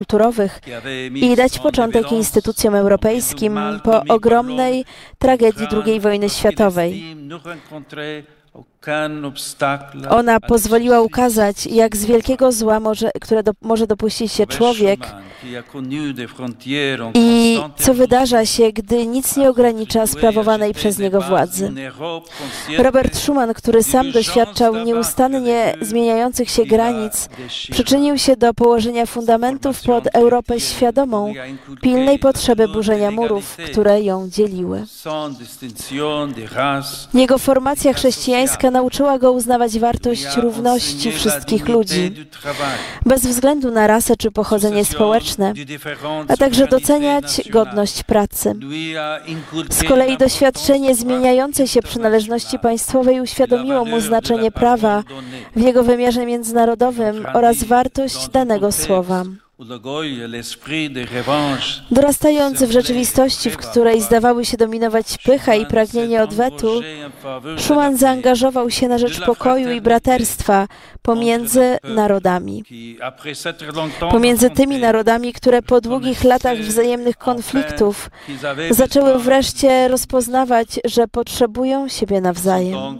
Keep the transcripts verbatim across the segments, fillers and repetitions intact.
kulturowych i dać początek instytucjom europejskim po ogromnej tragedii drugiej wojny światowej. Ona pozwoliła ukazać, jak z wielkiego zła, może, które do, może dopuścić się człowiek i co wydarza się, gdy nic nie ogranicza sprawowanej przez niego władzy. Robert Schuman, który sam doświadczał nieustannie zmieniających się granic, przyczynił się do położenia fundamentów pod Europę świadomą pilnej potrzeby burzenia murów, które ją dzieliły. Jego formacja chrześcijańska nauczyła go uznawać wartość równości wszystkich ludzi, bez względu na rasę czy pochodzenie społeczne, a także doceniać godność pracy. Z kolei doświadczenie zmieniającej się przynależności państwowej uświadomiło mu znaczenie prawa w jego wymiarze międzynarodowym oraz wartość danego słowa. Dorastając w rzeczywistości, w której zdawały się dominować pycha i pragnienie odwetu, Schuman zaangażował się na rzecz pokoju i braterstwa pomiędzy narodami. Pomiędzy tymi narodami, które po długich latach wzajemnych konfliktów zaczęły wreszcie rozpoznawać, że potrzebują siebie nawzajem.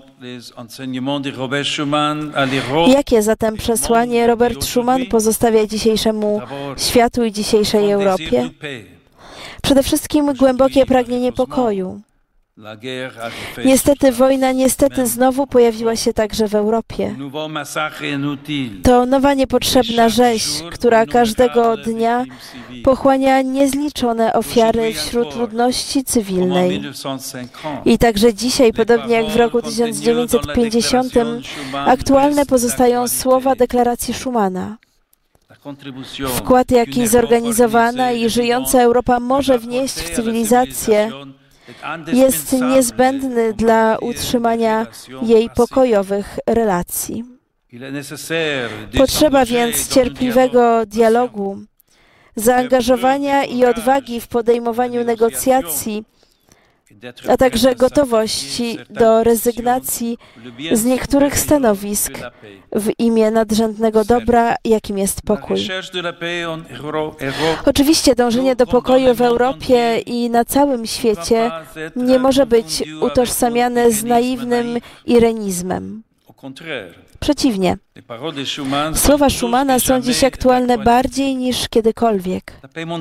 Jakie zatem przesłanie Robert Schuman pozostawia dzisiejszemu światu i dzisiejszej Europie? Przede wszystkim głębokie pragnienie pokoju. Niestety wojna niestety znowu pojawiła się także w Europie. To nowa niepotrzebna rzeź, która każdego dnia pochłania niezliczone ofiary wśród ludności cywilnej. I także dzisiaj, podobnie jak w roku tysiąc dziewięćset pięćdziesiątym, aktualne pozostają słowa deklaracji Schumana. Wkład, jaki zorganizowana i żyjąca Europa może wnieść w cywilizację, jest niezbędny dla utrzymania jej pokojowych relacji. Potrzeba więc cierpliwego dialogu, zaangażowania i odwagi w podejmowaniu negocjacji, a także gotowości do rezygnacji z niektórych stanowisk w imię nadrzędnego dobra, jakim jest pokój. Oczywiście dążenie do pokoju w Europie i na całym świecie nie może być utożsamiane z naiwnym irenizmem. Przeciwnie, słowa Schumana są dziś aktualne bardziej niż kiedykolwiek.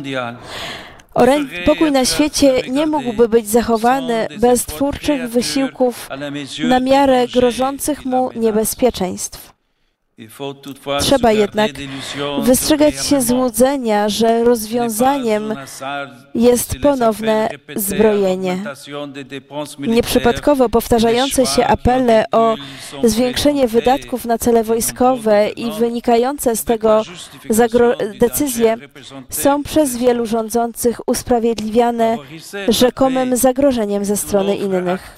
Pokój na świecie nie mógłby być zachowany bez twórczych wysiłków na miarę grożących mu niebezpieczeństw. Trzeba jednak wystrzegać się złudzenia, że rozwiązaniem jest ponowne zbrojenie. Nieprzypadkowo powtarzające się apele o zwiększenie wydatków na cele wojskowe i wynikające z tego decyzje są przez wielu rządzących usprawiedliwiane rzekomym zagrożeniem ze strony innych.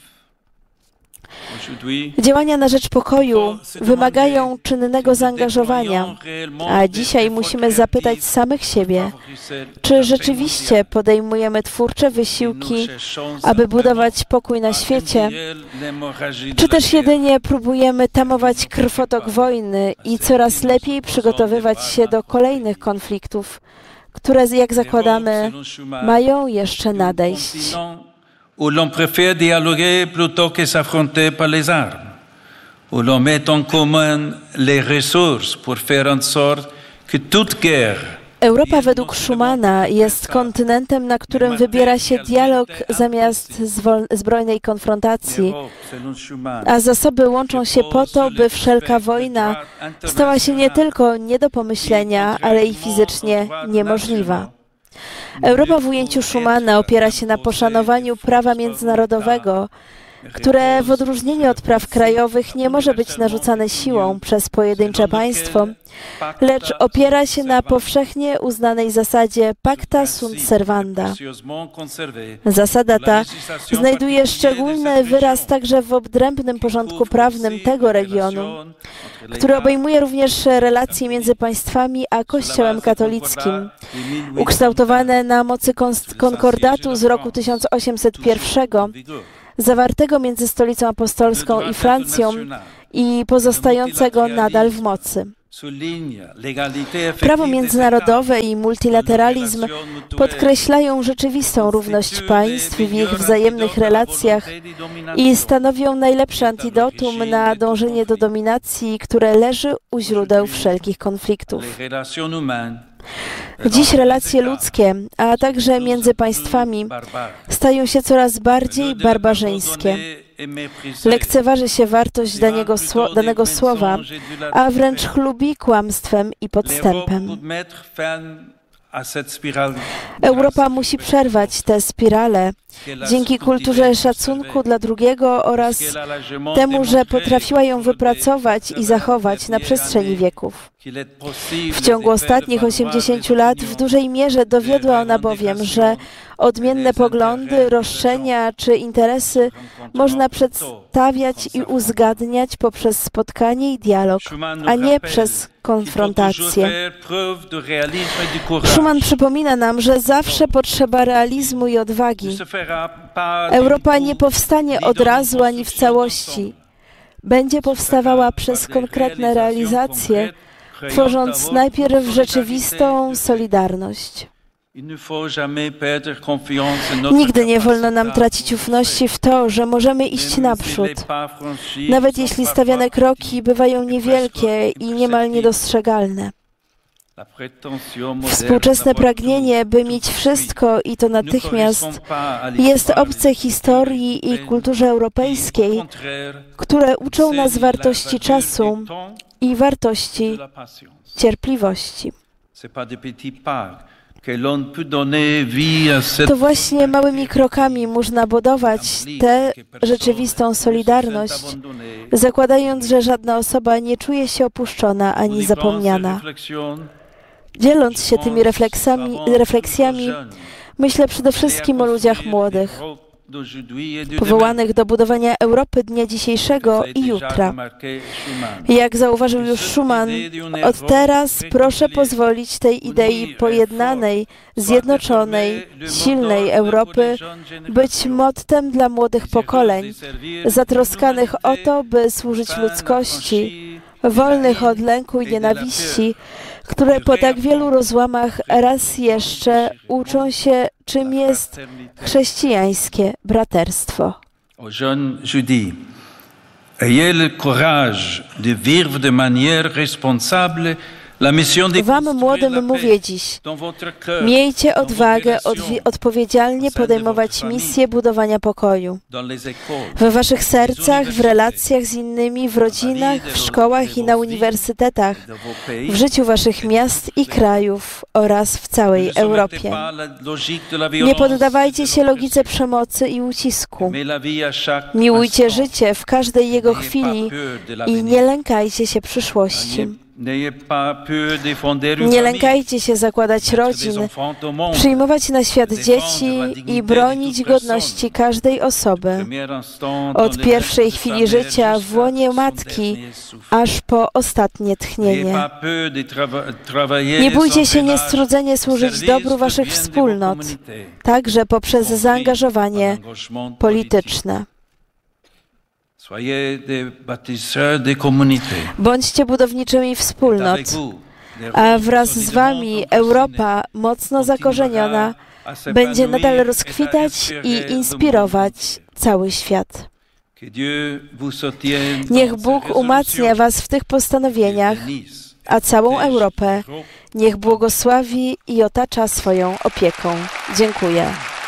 Działania na rzecz pokoju wymagają czynnego zaangażowania, a dzisiaj musimy zapytać samych siebie, czy rzeczywiście podejmujemy twórcze wysiłki, aby budować pokój na świecie, czy też jedynie próbujemy tamować krwotok wojny i coraz lepiej przygotowywać się do kolejnych konfliktów, które, jak zakładamy, mają jeszcze nadejść. Où l'on préfère dialoguer plutôt que s'affronter par les armes, où l'on met en commun les ressources pour faire en sorte que toute guerre. Europa według Schumana jest kontynentem, na którym wybiera się dialog zamiast zbrojnej konfrontacji, a zasoby łączą się po to, by wszelka wojna stała się nie tylko nie do pomyślenia, ale i fizycznie niemożliwa. Europa w ujęciu Schumana opiera się na poszanowaniu prawa międzynarodowego, które w odróżnieniu od praw krajowych nie może być narzucane siłą przez pojedyncze państwo, lecz opiera się na powszechnie uznanej zasadzie pacta sunt servanda. Zasada ta znajduje szczególny wyraz także w odrębnym porządku prawnym tego regionu, który obejmuje również relacje między państwami a Kościołem katolickim, ukształtowane na mocy konkordatu z roku tysiąc osiemset pierwszego, zawartego między Stolicą Apostolską i Francją i pozostającego nadal w mocy. Prawo międzynarodowe i multilateralizm podkreślają rzeczywistą równość państw w ich wzajemnych relacjach i stanowią najlepsze antidotum na dążenie do dominacji, które leży u źródeł wszelkich konfliktów. Dziś relacje ludzkie, a także między państwami, stają się coraz bardziej barbarzyńskie. Lekceważy się wartość danego, sło- danego słowa, a wręcz chlubi kłamstwem i podstępem. Europa musi przerwać tę spiralę dzięki kulturze szacunku dla drugiego oraz temu, że potrafiła ją wypracować i zachować na przestrzeni wieków. W ciągu ostatnich osiemdziesięciu lat w dużej mierze dowiodła ona bowiem, że odmienne poglądy, roszczenia czy interesy można przedstawiać i uzgadniać poprzez spotkanie i dialog, a nie przez konfrontację. Schuman przypomina nam, że zawsze potrzeba realizmu i odwagi. Europa nie powstanie od razu ani w całości. Będzie powstawała przez konkretne realizacje, tworząc najpierw rzeczywistą solidarność. Nigdy nie wolno nam tracić ufności w to, że możemy iść naprzód, nawet jeśli stawiane kroki bywają niewielkie i niemal niedostrzegalne. Współczesne pragnienie, by mieć wszystko i to natychmiast, jest obce historii i kulturze europejskiej, które uczą nas wartości czasu i wartości cierpliwości. To właśnie małymi krokami można budować tę rzeczywistą solidarność, zakładając, że żadna osoba nie czuje się opuszczona ani zapomniana. Dzieląc się tymi refleksami, refleksjami, myślę przede wszystkim o ludziach młodych, powołanych do budowania Europy dnia dzisiejszego i jutra. Jak zauważył już Schuman, od teraz proszę pozwolić tej idei pojednanej, zjednoczonej, silnej Europy być mottem dla młodych pokoleń, zatroskanych o to, by służyć ludzkości, wolnych od lęku i nienawiści, które po tak wielu rozłamach raz jeszcze uczą się, czym jest chrześcijańskie braterstwo. Aux jeunes, je dis, ayez le courage de vivre de manière responsable la mission de Wam młodym mówię dziś, miejcie odwagę odwi- odpowiedzialnie podejmować misję budowania pokoju. We waszych sercach, w relacjach z innymi, w rodzinach, w szkołach i na uniwersytetach, w życiu waszych miast i krajów oraz w całej Europie. Nie poddawajcie się logice przemocy i ucisku. Miłujcie życie w każdej jego chwili i nie lękajcie się przyszłości. Nie lękajcie się zakładać rodzin, przyjmować na świat dzieci i bronić godności każdej osoby, od pierwszej chwili życia w łonie matki, aż po ostatnie tchnienie. Nie bójcie się niestrudzenie służyć dobru waszych wspólnot, także poprzez zaangażowanie polityczne. Bądźcie budowniczymi wspólnot, a wraz z wami Europa, mocno zakorzeniona, będzie nadal rozkwitać i inspirować cały świat. Niech Bóg umacnia was w tych postanowieniach, a całą Europę niech błogosławi i otacza swoją opieką. Dziękuję.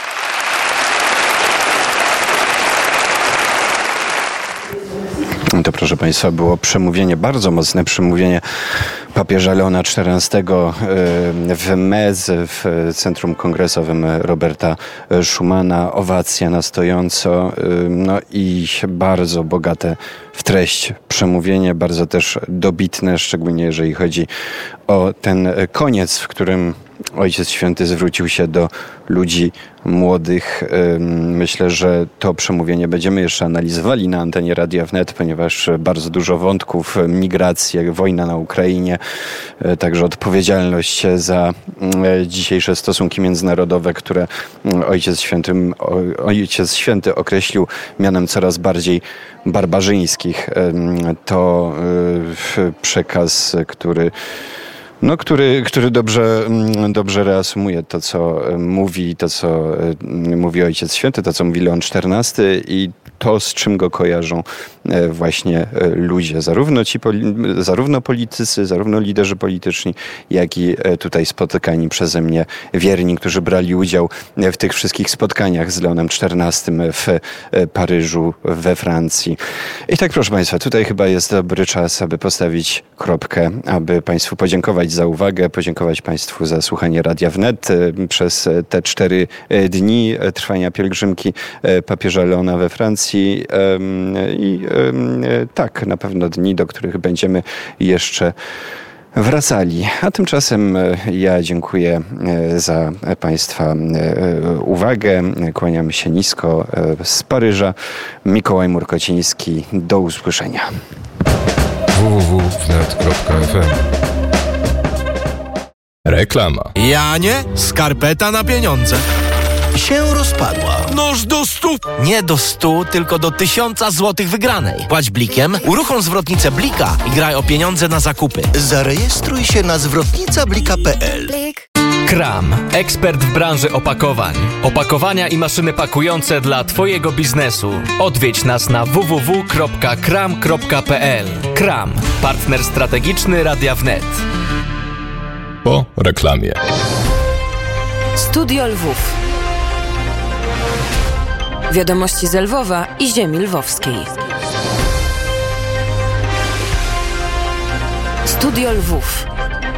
To, proszę Państwa, było przemówienie, bardzo mocne przemówienie papieża Leona czternastego w Metz, w Centrum Kongresowym Roberta Schumana. Owacja na stojąco, no i bardzo bogate w treść przemówienie, bardzo też dobitne, szczególnie jeżeli chodzi o ten koniec, w którym Ojciec Święty zwrócił się do ludzi młodych. Myślę, że to przemówienie będziemy jeszcze analizowali na antenie Radia Wnet, ponieważ bardzo dużo wątków, migracje, wojna na Ukrainie, także odpowiedzialność za dzisiejsze stosunki międzynarodowe, które Ojciec Święty, Ojciec Święty określił mianem coraz bardziej barbarzyńskich. To przekaz, który No, który, który dobrze, dobrze reasumuje to, co mówi, to, co mówi Ojciec Święty, to, co mówi Leon czternasty i to, z czym go kojarzą właśnie ludzie, zarówno ci, zarówno politycy, zarówno liderzy polityczni, jak i tutaj spotykani przeze mnie wierni, którzy brali udział w tych wszystkich spotkaniach z Leonem czternastym w Paryżu, we Francji. I tak, proszę Państwa, tutaj chyba jest dobry czas, aby postawić kropkę, aby Państwu podziękować za uwagę, podziękować Państwu za słuchanie Radia Wnet przez te cztery dni trwania pielgrzymki papieża Leona we Francji i tak, na pewno dni, do których będziemy jeszcze wracali. A tymczasem ja dziękuję za Państwa uwagę. Kłaniam się nisko z Paryża. Mikołaj Murkociński. Do usłyszenia. w w w kropka wnet kropka f m Reklama. Janie, skarpeta na pieniądze. Się rozpadła. Noż do stu. Nie do stu, tylko do tysiąca złotych wygranej. Płać blikiem, uruchom zwrotnicę Blika i graj o pieniądze na zakupy. Zarejestruj się na zwrotnica blika kropka p l. Kram, ekspert w branży opakowań. Opakowania i maszyny pakujące dla Twojego biznesu. Odwiedź nas na w w w kropka kram kropka p l. Kram, partner strategiczny Radia Wnet. Po reklamie. Studio Lwów. Wiadomości z Lwowa i ziemi lwowskiej. Studio Lwów.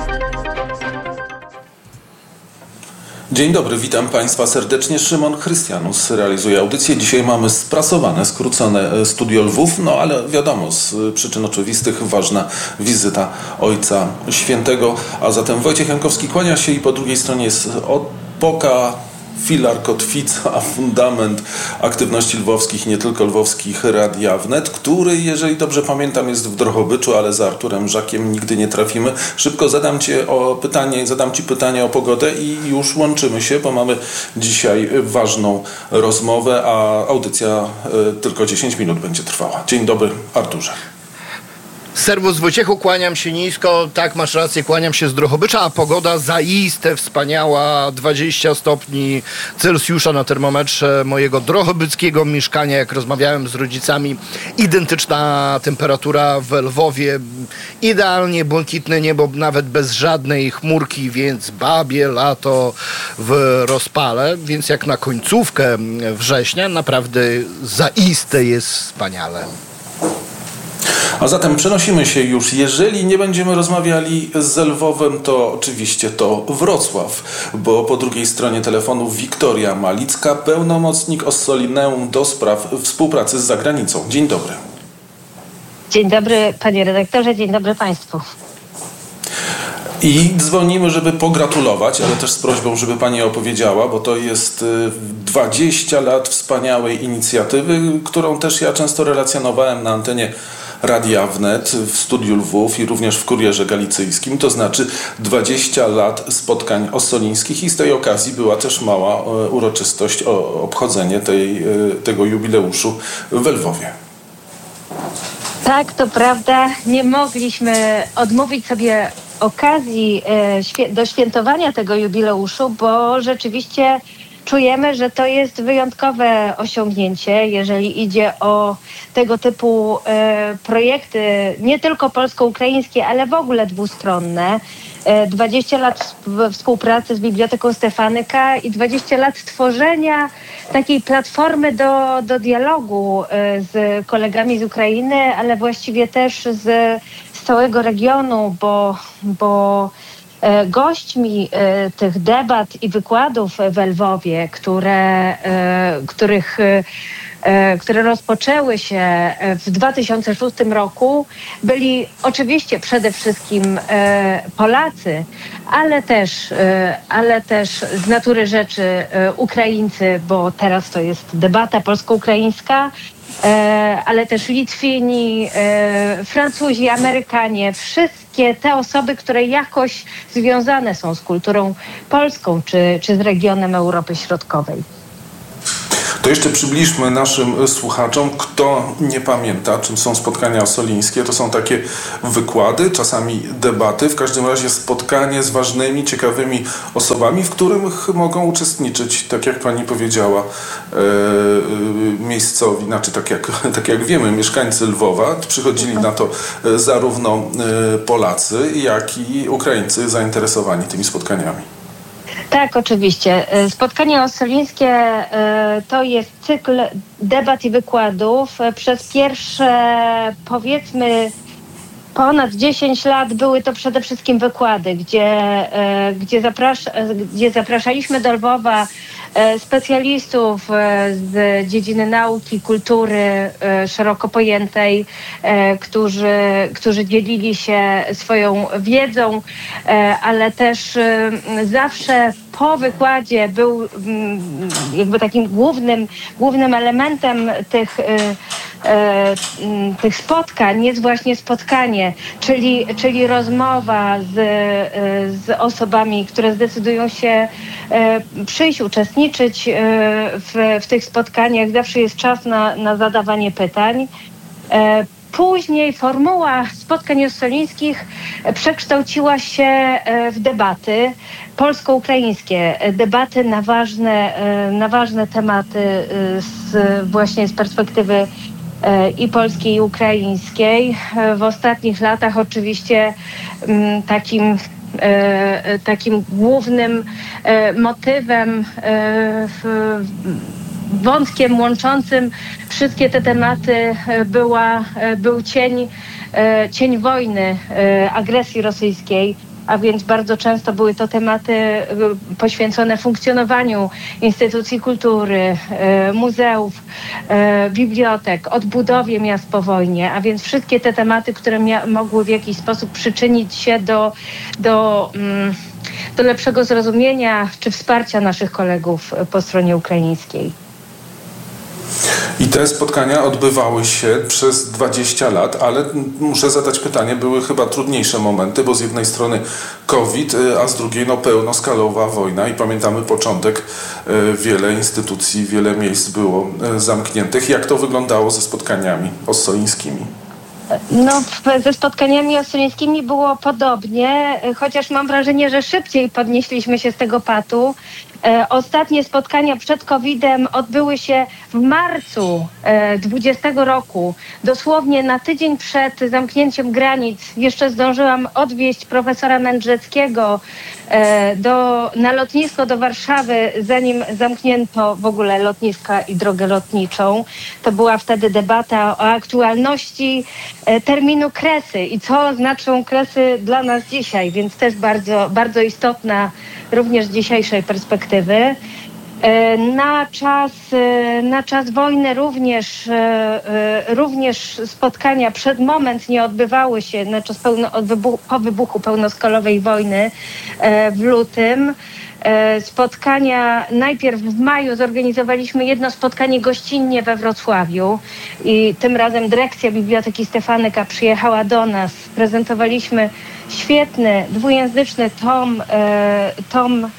Dzień dobry, witam Państwa serdecznie. Szymon Chrystianus realizuje audycję. Dzisiaj mamy sprasowane, skrócone Studio Lwów, no ale wiadomo, z przyczyn oczywistych ważna wizyta Ojca Świętego. A zatem Wojciech Jankowski kłania się i po drugiej stronie jest opoka, filar, kotwica, fundament aktywności lwowskich i nie tylko lwowskich Radia Wnet, który, jeżeli dobrze pamiętam, jest w Drohobyczu, ale za Arturem Żakiem nigdy nie trafimy. Szybko zadam Cię o pytanie, zadam Ci pytanie o pogodę i już łączymy się, bo mamy dzisiaj ważną rozmowę, a audycja y, tylko dziesięć minut będzie trwała. Dzień dobry, Arturze. Serwus Wojciechu, kłaniam się nisko, tak, masz rację, kłaniam się z Drohobycza, a pogoda zaiste wspaniała, dwadzieścia stopni Celsjusza na termometrze mojego drohobyckiego mieszkania, jak rozmawiałem z rodzicami, identyczna temperatura w Lwowie, idealnie błękitne niebo, nawet bez żadnej chmurki, więc babie lato w rozpale, więc jak na końcówkę września naprawdę zaiste jest wspaniale. A zatem przenosimy się już, jeżeli nie będziemy rozmawiali z Lwowem, to oczywiście to Wrocław, bo po drugiej stronie telefonu Wiktoria Malicka, pełnomocnik Ossolineum do spraw współpracy z zagranicą. Dzień dobry. Dzień dobry, panie redaktorze, dzień dobry państwu. I dzwonimy, żeby pogratulować, ale też z prośbą, żeby pani opowiedziała, bo to jest dwadzieścia lat wspaniałej inicjatywy, którą też ja często relacjonowałem na antenie Radia Wnet w Studiu Lwów i również w Kurierze Galicyjskim, to znaczy dwadzieścia lat spotkań ossolińskich i z tej okazji była też mała uroczystość, o obchodzenie tej, tego jubileuszu w Lwowie. Tak, to prawda. Nie mogliśmy odmówić sobie okazji do świętowania tego jubileuszu, bo rzeczywiście czujemy, że to jest wyjątkowe osiągnięcie, jeżeli idzie o tego typu e, projekty, nie tylko polsko-ukraińskie, ale w ogóle dwustronne. E, dwadzieścia lat współpracy z Biblioteką Stefanyka i dwadzieścia lat tworzenia takiej platformy do, do dialogu e, z kolegami z Ukrainy, ale właściwie też z, z całego regionu, bo, bo gośćmi tych debat i wykładów w Lwowie, które, których które rozpoczęły się w dwa tysiące szóstym roku, byli oczywiście przede wszystkim Polacy, ale też, ale też z natury rzeczy Ukraińcy, bo teraz to jest debata polsko-ukraińska, ale też Litwini, Francuzi, Amerykanie, wszystkie te osoby, które jakoś związane są z kulturą polską czy, czy z regionem Europy Środkowej. To jeszcze przybliżmy naszym słuchaczom, kto nie pamięta, czym są spotkania ossolińskie. To są takie wykłady, czasami debaty, w każdym razie spotkanie z ważnymi, ciekawymi osobami, w których mogą uczestniczyć, tak jak pani powiedziała, e, miejscowi, znaczy tak jak, tak jak wiemy, mieszkańcy Lwowa. Przychodzili na to zarówno Polacy, jak i Ukraińcy zainteresowani tymi spotkaniami. Tak, oczywiście. Spotkania ossolińskie to jest cykl debat i wykładów. Przez pierwsze, powiedzmy, ponad dziesięć lat były to przede wszystkim wykłady, gdzie, gdzie, zaprasza, gdzie zapraszaliśmy do Lwowa specjalistów z dziedziny nauki, kultury szeroko pojętej, którzy, którzy dzielili się swoją wiedzą, ale też zawsze po wykładzie był jakby takim głównym, głównym elementem tych, tych spotkań jest właśnie spotkanie, czyli, czyli rozmowa z, z osobami, które zdecydują się przyjść, uczestniczyć w, w tych spotkaniach. Zawsze jest czas na, na zadawanie pytań. Później formuła spotkań ossolińskich przekształciła się w debaty polsko-ukraińskie, debaty na ważne, na ważne tematy z, właśnie z perspektywy i polskiej, i ukraińskiej. W ostatnich latach oczywiście takim takim głównym motywem, wątkiem łączącym wszystkie te tematy była, był cień, cień wojny, agresji rosyjskiej, a więc bardzo często były to tematy poświęcone funkcjonowaniu instytucji kultury, muzeów, bibliotek, odbudowie miast po wojnie, a więc wszystkie te tematy, które mia- mogły w jakiś sposób przyczynić się do, do, do lepszego zrozumienia czy wsparcia naszych kolegów po stronie ukraińskiej. I te spotkania odbywały się przez dwadzieścia lat, ale muszę zadać pytanie, były chyba trudniejsze momenty, bo z jednej strony COVID, a z drugiej no, pełnoskalowa wojna i pamiętamy początek, wiele instytucji, wiele miejsc było zamkniętych. Jak to wyglądało ze spotkaniami ossolińskimi? No, ze spotkaniami ossolińskimi było podobnie, chociaż mam wrażenie, że szybciej podnieśliśmy się z tego patu. Ostatnie spotkania przed kowidem odbyły się w marcu dwudziestego roku. Dosłownie na tydzień przed zamknięciem granic jeszcze zdążyłam odwieźć profesora Mędrzeckiego do, na lotnisko do Warszawy, zanim zamknięto w ogóle lotniska i drogę lotniczą. To była wtedy debata o aktualności terminu Kresy i co znaczą Kresy dla nas dzisiaj, więc też bardzo, bardzo istotna również z dzisiejszej perspektywy. Na czas, na czas wojny również, również spotkania przed moment nie odbywały się, na czas pełno, od wybuchu, po wybuchu pełnoskalowej wojny w lutym. Spotkania najpierw w maju zorganizowaliśmy jedno spotkanie gościnnie we Wrocławiu i tym razem dyrekcja Biblioteki Stefaneca przyjechała do nas. Prezentowaliśmy świetny, dwujęzyczny tom, tom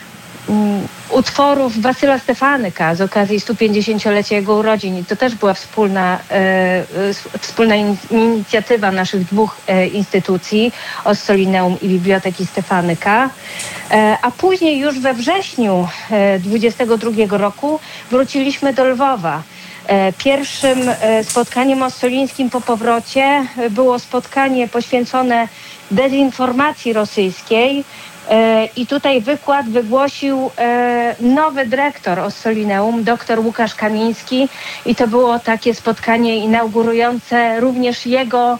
utworów Wasyla Stefaneca z okazji stu pięćdziesięciolecia jego urodzin. I to też była wspólna, e, wspólna in, inicjatywa naszych dwóch e, instytucji, Ossolineum i Biblioteki Stefaneca. E, a później już we wrześniu e, dwudziestego drugiego roku wróciliśmy do Lwowa. E, pierwszym e, spotkaniem ossolińskim po powrocie było spotkanie poświęcone dezinformacji rosyjskiej. I tutaj wykład wygłosił nowy dyrektor Ossolineum, dr Łukasz Kamiński i to było takie spotkanie inaugurujące również jego,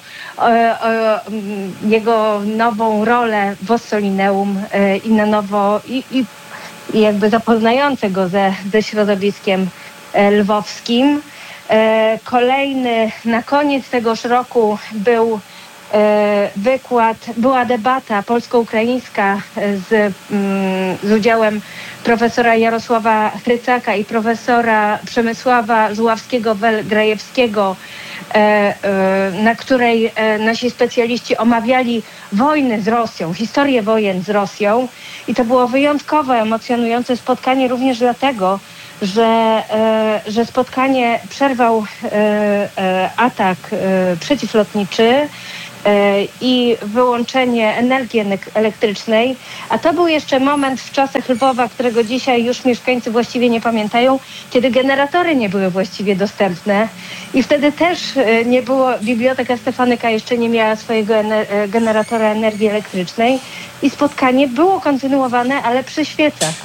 jego nową rolę w Ossolineum i na nowo i, i, i jakby zapoznające go ze, ze środowiskiem lwowskim. Kolejny, na koniec tegoż roku był wykład, była debata polsko-ukraińska z, z udziałem profesora Jarosława Hrycaka i profesora Przemysława Żuławskiego-Grajewskiego, na której nasi specjaliści omawiali wojny z Rosją, historię wojen z Rosją. I to było wyjątkowo emocjonujące spotkanie również dlatego, że, że spotkanie przerwał atak przeciwlotniczy i wyłączenie energii elektrycznej, a to był jeszcze moment w czasach Lwowa, którego dzisiaj już mieszkańcy właściwie nie pamiętają, kiedy generatory nie były właściwie dostępne i wtedy też nie było, Biblioteka Stefanyka jeszcze nie miała swojego ener- generatora energii elektrycznej i spotkanie było kontynuowane, ale przy świecach.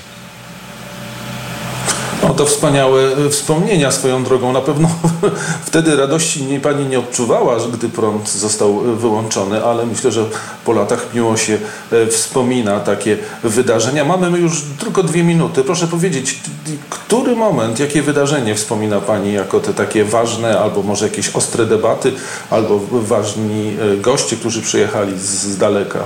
No to wspaniałe wspomnienia swoją drogą. Na pewno wtedy radości nie, pani nie odczuwała, że gdy prąd został wyłączony, ale myślę, że po latach miło się wspomina takie wydarzenia. Mamy już tylko dwie minuty. Proszę powiedzieć, który moment, jakie wydarzenie wspomina pani jako te takie ważne, albo może jakieś ostre debaty, albo ważni goście, którzy przyjechali z, z daleka?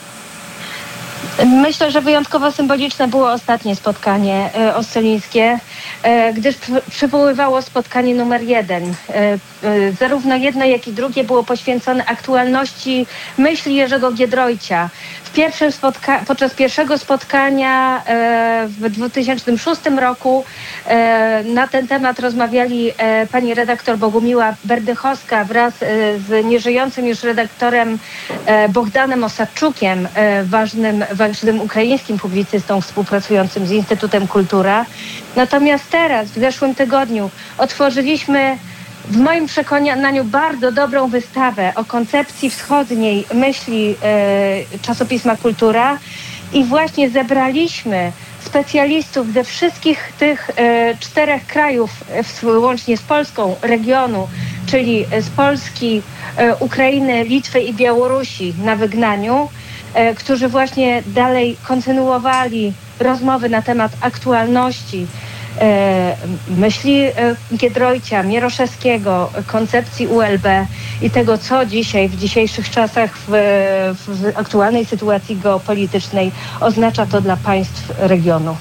Myślę, że wyjątkowo symboliczne było ostatnie spotkanie e, ostolińskie, e, gdyż pr- przywoływało spotkanie numer jeden. E, e, zarówno jedno, jak i drugie było poświęcone aktualności myśli Jerzego Giedroycia. W pierwszym spotka- podczas pierwszego spotkania e, w dwa tysiące szóstym roku e, na ten temat rozmawiali e, pani redaktor Bogumiła Berdychowska wraz e, z nieżyjącym już redaktorem e, Bohdanem Osadczukiem, e, ważnym ważnym ukraińskim publicystą współpracującym z Instytutem Kultura. Natomiast teraz, w zeszłym tygodniu, otworzyliśmy w moim przekonaniu bardzo dobrą wystawę o koncepcji wschodniej myśli e, czasopisma Kultura i właśnie zebraliśmy specjalistów ze wszystkich tych e, czterech krajów, e, łącznie z Polską, regionu, czyli z Polski, e, Ukrainy, Litwy i Białorusi na wygnaniu, którzy właśnie dalej kontynuowali rozmowy na temat aktualności e, myśli e, Giedroycia, Mieroszewskiego, koncepcji U L B i tego, co dzisiaj, w dzisiejszych czasach, w, w aktualnej sytuacji geopolitycznej oznacza to dla państw regionu.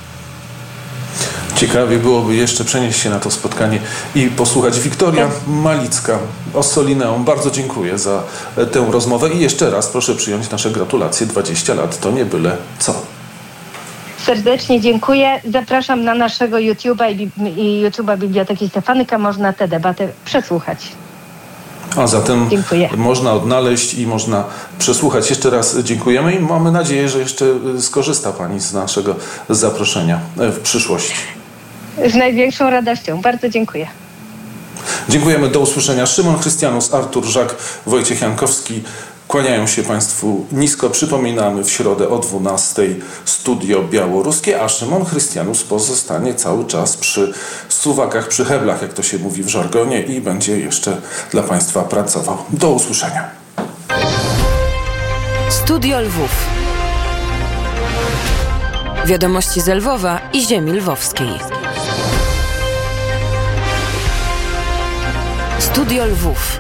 Ciekawie byłoby jeszcze przenieść się na to spotkanie i posłuchać. Wiktoria Malicka, Ossolineum, bardzo dziękuję za tę rozmowę i jeszcze raz proszę przyjąć nasze gratulacje. dwadzieścia lat to nie byle co. Serdecznie dziękuję. Zapraszam na naszego YouTube'a i, i YouTube'a Biblioteki Stefanyka. Można tę debatę przesłuchać. A zatem dziękuję. Można odnaleźć i można przesłuchać. Jeszcze raz dziękujemy i mamy nadzieję, że jeszcze skorzysta pani z naszego zaproszenia w przyszłości. Z największą radością. Bardzo dziękuję. Dziękujemy. Do usłyszenia. Szymon Chrystianus, Artur Żak, Wojciech Jankowski. Kłaniają się państwu nisko. Przypominamy, w środę o dwunastej studio białoruskie, a Szymon Chrystianus pozostanie cały czas przy suwakach, przy heblach, jak to się mówi w żargonie, i będzie jeszcze dla państwa pracował. Do usłyszenia. Studio Lwów. Wiadomości z Lwowa i ziemi lwowskiej. Studio Lwów.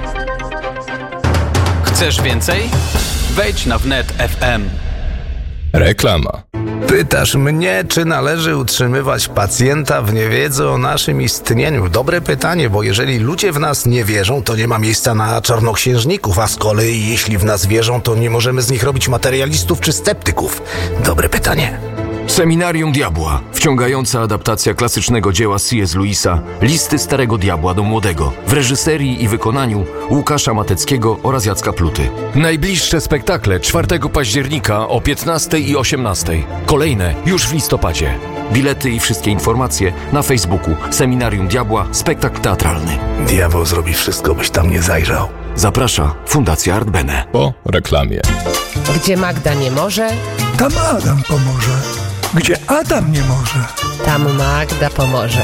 Chcesz więcej? Wejdź na wnet kropka f m. Reklama. Pytasz mnie, czy należy utrzymywać pacjenta w niewiedzy o naszym istnieniu? Dobre pytanie, bo jeżeli ludzie w nas nie wierzą, to nie ma miejsca na czarnoksiężników, a z kolei jeśli w nas wierzą, to nie możemy z nich robić materialistów czy sceptyków. Dobre pytanie. Seminarium Diabła. Wciągająca adaptacja klasycznego dzieła C S. Lewisa Listy Starego Diabła do Młodego w reżyserii i wykonaniu Łukasza Mateckiego oraz Jacka Pluty. Najbliższe spektakle czwartego października o piętnastej i osiemnastej. Kolejne już w listopadzie. Bilety i wszystkie informacje na Facebooku Seminarium Diabła, spektakl teatralny. Diabeł zrobi wszystko, byś tam nie zajrzał. Zaprasza Fundacja Art Bene. Po reklamie. Gdzie Magda nie może, tam Adam pomoże. Gdzie Adam nie może, tam Magda pomoże.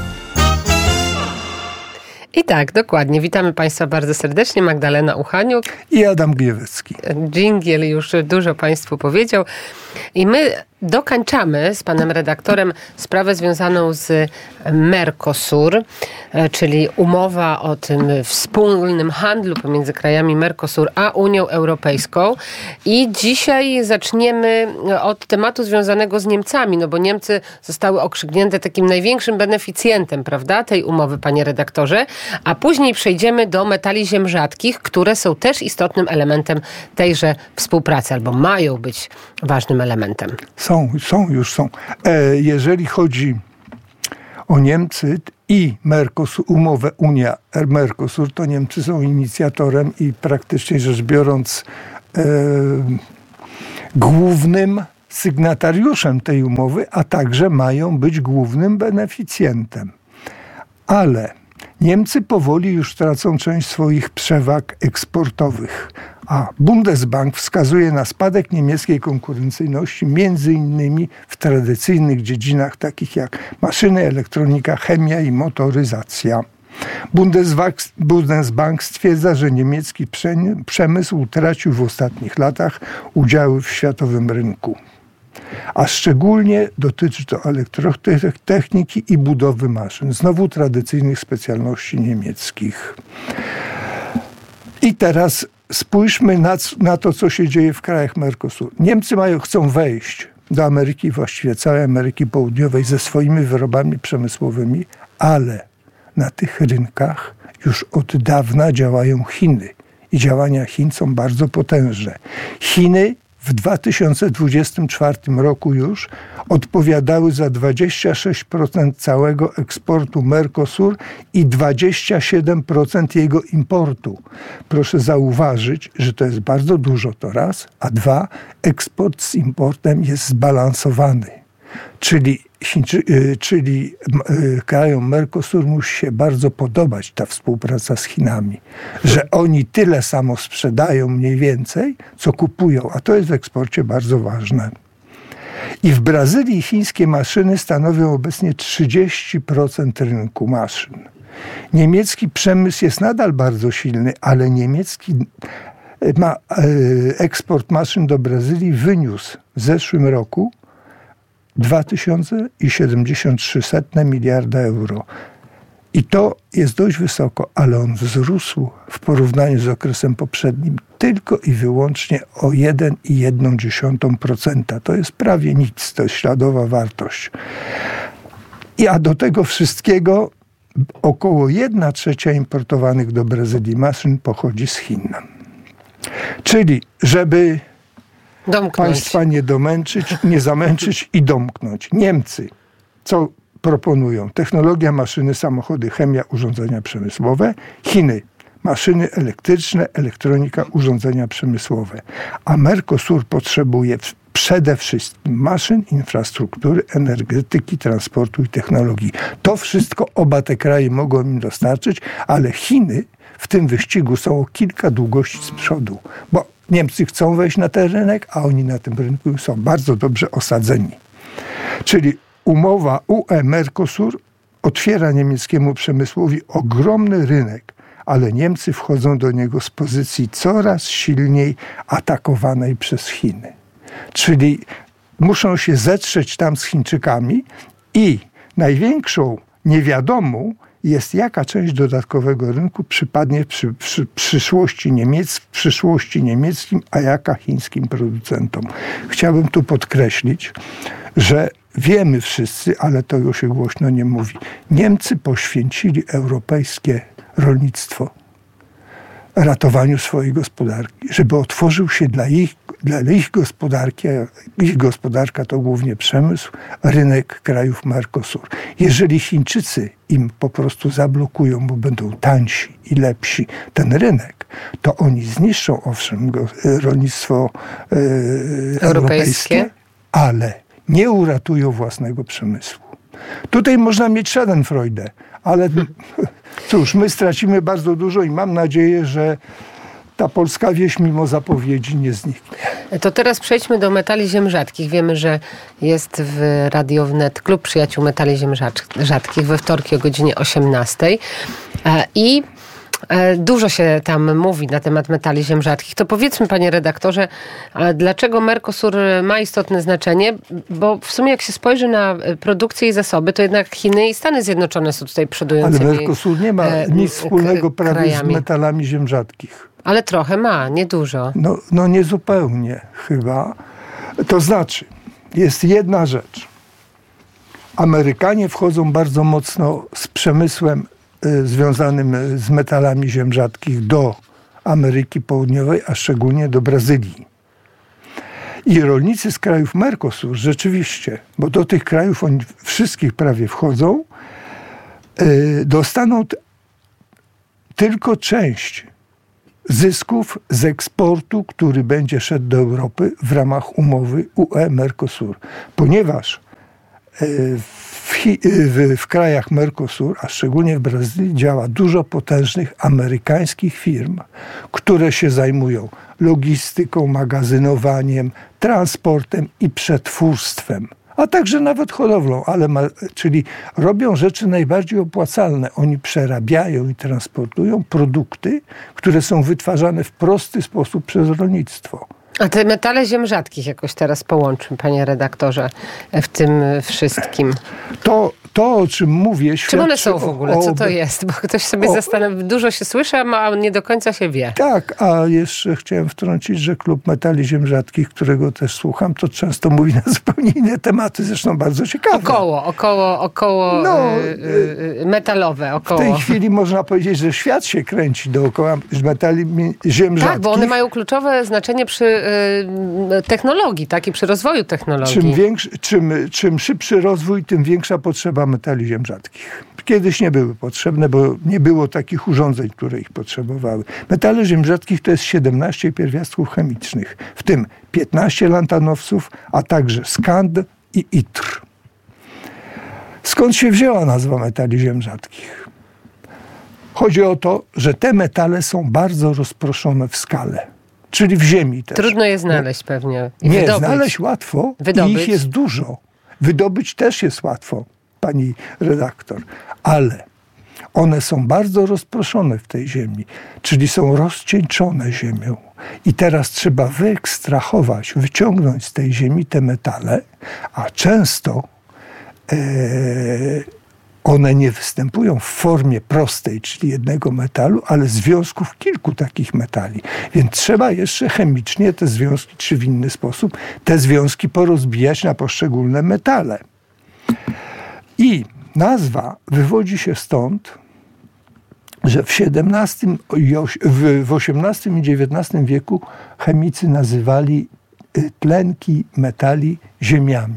I tak, dokładnie. Witamy Państwa bardzo serdecznie. Magdalena Uchaniuk i Adam Giewycki. Dżingiel już dużo Państwu powiedział. I my dokańczamy z panem redaktorem sprawę związaną z Mercosur, czyli umowa o tym wspólnym handlu pomiędzy krajami Mercosur a Unią Europejską. I dzisiaj zaczniemy od tematu związanego z Niemcami, no bo Niemcy zostały okrzyknięte takim największym beneficjentem, prawda, tej umowy, panie redaktorze, a później przejdziemy do metali ziem rzadkich, które są też istotnym elementem tejże współpracy, albo mają być ważnym elementem. Są, są, już są. E, jeżeli chodzi o Niemcy i Mercosur, umowę Unia-Mercosur, to Niemcy są inicjatorem i praktycznie rzecz biorąc e, głównym sygnatariuszem tej umowy, a także mają być głównym beneficjentem. Ale Niemcy powoli już tracą część swoich przewag eksportowych, a Bundesbank wskazuje na spadek niemieckiej konkurencyjności między innymi w tradycyjnych dziedzinach takich jak maszyny, elektronika, chemia i motoryzacja. Bundesbank, Bundesbank stwierdza, że niemiecki przemysł utracił w ostatnich latach udziały w światowym rynku. A szczególnie dotyczy to elektrotechniki i budowy maszyn, znowu tradycyjnych specjalności niemieckich. I teraz spójrzmy na, na to, co się dzieje w krajach Mercosur. Niemcy mają, chcą wejść do Ameryki, właściwie całej Ameryki Południowej ze swoimi wyrobami przemysłowymi, ale na tych rynkach już od dawna działają Chiny. I działania Chin są bardzo potężne. Chiny w dwa tysiące dwudziestym czwartym roku już odpowiadały za dwadzieścia sześć procent całego eksportu Mercosur i dwadzieścia siedem procent jego importu. Proszę zauważyć, że to jest bardzo dużo, to raz, a dwa, eksport z importem jest zbalansowany. Czyli, Chińczy, czyli krajom Mercosur musi się bardzo podobać ta współpraca z Chinami, że oni tyle samo sprzedają mniej więcej, co kupują, a to jest w eksporcie bardzo ważne. I w Brazylii chińskie maszyny stanowią obecnie trzydzieści procent rynku maszyn. Niemiecki przemysł jest nadal bardzo silny, ale niemiecki ma, eksport maszyn do Brazylii wyniósł w zeszłym roku dwa tysiące siedemdziesiąt trzy miliarda euro. I to jest dość wysoko, ale on wzrósł w porównaniu z okresem poprzednim tylko i wyłącznie o jeden i jedną dziesiątą procent. To jest prawie nic, to jest śladowa wartość. I a do tego wszystkiego około jedna trzecia importowanych do Brazylii maszyn pochodzi z Chin. Czyli, żeby domknąć. Państwa nie domęczyć, nie zamęczyć i domknąć. Niemcy, co proponują? Technologia, maszyny, samochody, chemia, urządzenia przemysłowe. Chiny, maszyny elektryczne, elektronika, urządzenia przemysłowe. A Mercosur potrzebuje przede wszystkim maszyn, infrastruktury, energetyki, transportu i technologii. To wszystko oba te kraje mogą im dostarczyć, ale Chiny w tym wyścigu są o kilka długości z przodu, bo Niemcy chcą wejść na ten rynek, a oni na tym rynku są bardzo dobrze osadzeni. Czyli umowa U E-Mercosur otwiera niemieckiemu przemysłowi ogromny rynek, ale Niemcy wchodzą do niego z pozycji coraz silniej atakowanej przez Chiny. Czyli muszą się zetrzeć tam z Chińczykami i największą niewiadomą jest, jaka część dodatkowego rynku przypadnie przy, przy przyszłości Niemiec, w przyszłości niemieckim, a jaka chińskim producentom. Chciałbym tu podkreślić, że wiemy wszyscy, ale to już się głośno nie mówi. Niemcy poświęcili europejskie rolnictwo ratowaniu swojej gospodarki, żeby otworzył się dla ich, dla ich gospodarki, a ich gospodarka to głównie przemysł, rynek krajów Mercosur. Jeżeli Chińczycy im po prostu zablokują, bo będą tańsi i lepsi ten rynek, to oni zniszczą owszem rolnictwo e, europejskie, europejskie, ale nie uratują własnego przemysłu. Tutaj można mieć schadenfreude, ale cóż, my stracimy bardzo dużo i mam nadzieję, że ta polska wieś mimo zapowiedzi nie zniknie. To teraz przejdźmy do metali ziem rzadkich. Wiemy, że jest w Radiu Wnet Klub Przyjaciół Metali Ziem Rzadkich we wtorki o godzinie osiemnastej. I Dużo się tam mówi na temat metali ziem rzadkich. To powiedzmy, panie redaktorze, dlaczego Mercosur ma istotne znaczenie? Bo w sumie jak się spojrzy na produkcję i zasoby, to jednak Chiny i Stany Zjednoczone są tutaj przodującymi Ale Mercosur nie ma nic wspólnego prawie krajami. z metalami ziem rzadkich. Ale trochę ma, niedużo. No, no nie zupełnie chyba. To znaczy, jest jedna rzecz. Amerykanie wchodzą bardzo mocno z przemysłem y, związanym z metalami ziem rzadkich do Ameryki Południowej, a szczególnie do Brazylii. I rolnicy z krajów Mercosur rzeczywiście, bo do tych krajów oni wszystkich prawie wchodzą, y, dostaną t- tylko część zysków z eksportu, który będzie szedł do Europy w ramach umowy U E-Mercosur. Ponieważ w, Chi- w, w krajach Mercosur, a szczególnie w Brazylii, działa dużo potężnych amerykańskich firm, które się zajmują logistyką, magazynowaniem, transportem i przetwórstwem, a także nawet hodowlą, ale ma, czyli robią rzeczy najbardziej opłacalne. Oni przerabiają i transportują produkty, które są wytwarzane w prosty sposób przez rolnictwo. A te metale ziem rzadkich jakoś teraz połączmy, panie redaktorze, w tym wszystkim. To, to o czym mówię, czym one są w ogóle? Co to jest? Bo ktoś sobie o, zastanawia, dużo się słyszy, a nie do końca się wie. Tak, a jeszcze chciałem wtrącić, że Klub Metali Ziem Rzadkich, którego też słucham, to często mówi na zupełnie inne tematy, zresztą bardzo ciekawe. Około, około, około no, yy, metalowe. Około. W tej chwili można powiedzieć, że świat się kręci dookoła metali ziem rzadkich. Tak, bo one mają kluczowe znaczenie przy yy, technologii, tak? I przy rozwoju technologii. Czym, większy, czym, czym szybszy rozwój, tym większa potrzeba metali ziem rzadkich. Kiedyś nie były potrzebne, bo nie było takich urządzeń, które ich potrzebowały. Metale ziem rzadkich to jest siedemnaście pierwiastków chemicznych, w tym piętnaście lantanowców, a także skand i itr. Skąd się wzięła nazwa metali ziem rzadkich? Chodzi o to, że te metale są bardzo rozproszone w skale, czyli w ziemi też. Trudno je znaleźć pewnie. I nie, wydobyć. znaleźć łatwo wydobyć. I ich jest dużo. Wydobyć też jest łatwo, pani redaktor, ale one są bardzo rozproszone w tej ziemi, czyli są rozcieńczone ziemią. I teraz trzeba wyekstrahować, wyciągnąć z tej ziemi te metale, a często e, one nie występują w formie prostej, czyli jednego metalu, ale związków kilku takich metali. Więc trzeba jeszcze chemicznie te związki, czy w inny sposób, te związki porozbijać na poszczególne metale. I nazwa wywodzi się stąd, że w siedemnastym, w osiemnastym i dziewiętnastym wieku chemicy nazywali tlenki metali ziemiami.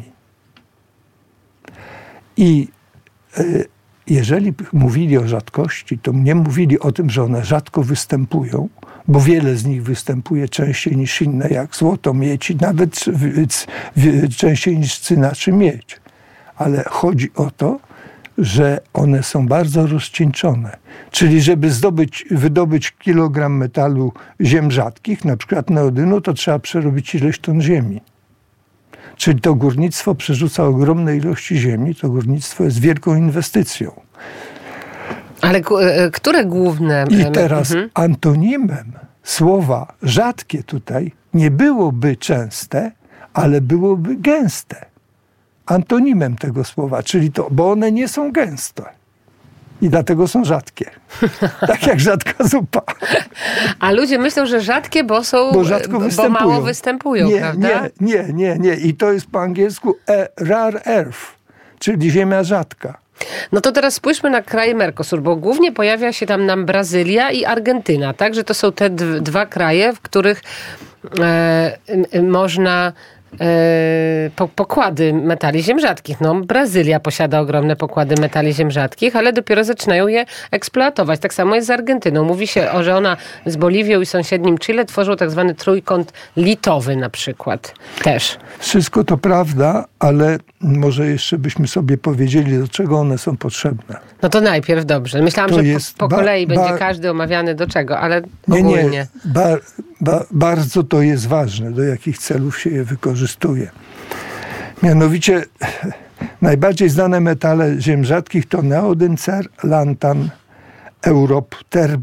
I jeżeli mówili o rzadkości, to nie mówili o tym, że one rzadko występują, bo wiele z nich występuje częściej niż inne, jak złoto, miedź, nawet częściej niż cyna czy miedź. Ale chodzi o to, że one są bardzo rozcieńczone. Czyli żeby zdobyć, wydobyć kilogram metalu ziem rzadkich, na przykład neodynu, to trzeba przerobić ileś ton ziemi. Czyli to górnictwo przerzuca ogromne ilości ziemi, to górnictwo jest wielką inwestycją. Ale które główne... I teraz mhm. antonimem słowa rzadkie tutaj nie byłoby częste, ale byłoby gęste. Antonimem tego słowa, czyli to, bo one nie są gęste. I dlatego są rzadkie. Tak jak rzadka zupa. A ludzie myślą, że rzadkie, bo są, bo, rzadko bo mało występują, nie, prawda? Nie, nie, nie, nie. I to jest po angielsku a rare earth, czyli ziemia rzadka. No to teraz spójrzmy na kraje Mercosur, bo głównie pojawia się tam nam Brazylia i Argentyna, tak? Że to są te d- dwa kraje, w których e, m, można... pokłady metali ziem rzadkich. No, Brazylia posiada ogromne pokłady metali ziem rzadkich, ale dopiero zaczynają je eksploatować. Tak samo jest z Argentyną. Mówi się, że ona z Boliwią i sąsiednim Chile tworzą tak zwany trójkąt litowy na przykład. Też. Wszystko to prawda, ale może jeszcze byśmy sobie powiedzieli, do czego one są potrzebne. No to najpierw dobrze. Myślałam, to że po, po ba- kolei ba- będzie każdy omawiany do czego, ale nie, ogólnie. Nie, ba- ba- bardzo to jest ważne, do jakich celów się je wykorzystuje. Mianowicie najbardziej znane metale ziem rzadkich to neodyn, cer, lantan, europ, terb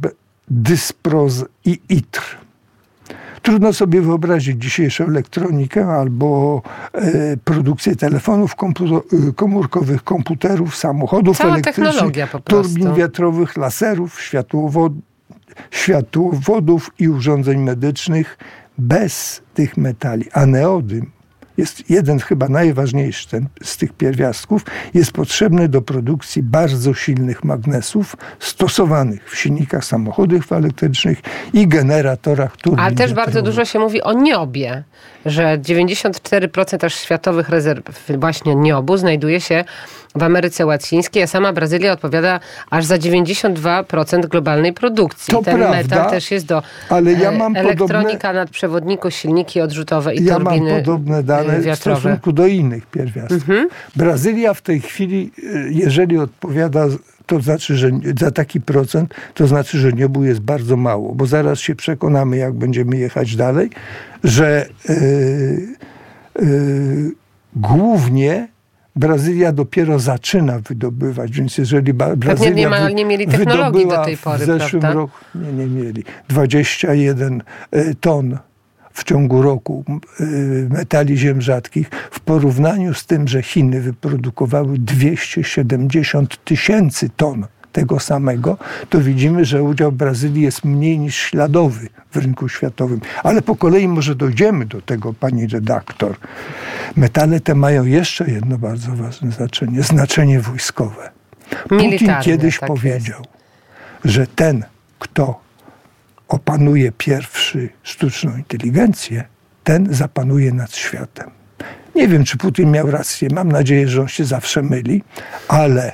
dysproz i itr. Trudno sobie wyobrazić dzisiejszą elektronikę albo e, produkcję telefonów kompu- komórkowych, komputerów, samochodów Cała elektrycznych, turbin wiatrowych, laserów, światłowod- światłowodów i urządzeń medycznych bez tych metali. A neodym jest jeden chyba najważniejszy ten, z tych pierwiastków, jest potrzebny do produkcji bardzo silnych magnesów stosowanych w silnikach samochodów elektrycznych i generatorach turbin Ale też wiatrowych. bardzo dużo się mówi o niobie, że dziewięćdziesiąt cztery procent aż światowych rezerw właśnie niobu znajduje się w Ameryce Łacińskiej, a sama Brazylia odpowiada aż za dziewięćdziesiąt dwa procent globalnej produkcji. To Ten prawda, metal też jest do ale ja mam elektronika podobne, nadprzewodniku, silniki odrzutowe i ja turbiny mam podobne dane wiatrowe. w stosunku do innych pierwiastków. Mhm. Brazylia w tej chwili, jeżeli odpowiada, to znaczy, że za taki procent, to znaczy, że niobu jest bardzo mało, bo zaraz się przekonamy, jak będziemy jechać dalej, że yy, yy, głównie Brazylia dopiero zaczyna wydobywać, więc jeżeli ba- Brazylia nie, ma, nie mieli technologii do tej pory, w zeszłym prawda? roku, nie, nie mieli, dwadzieścia jeden ton w ciągu roku metali ziem rzadkich, w porównaniu z tym, że Chiny wyprodukowały dwieście siedemdziesiąt tysięcy ton tego samego, to widzimy, że udział Brazylii jest mniej niż śladowy w rynku światowym. Ale po kolei może dojdziemy do tego, pani redaktor. Metale te mają jeszcze jedno bardzo ważne znaczenie, znaczenie wojskowe. Putin kiedyś tak powiedział, jest. że ten, kto opanuje pierwszy sztuczną inteligencję, ten zapanuje nad światem. Nie wiem, czy Putin miał rację. Mam nadzieję, że on się zawsze myli, ale